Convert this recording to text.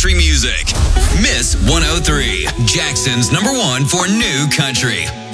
country music. Miss 103, Jackson's #1 for new country.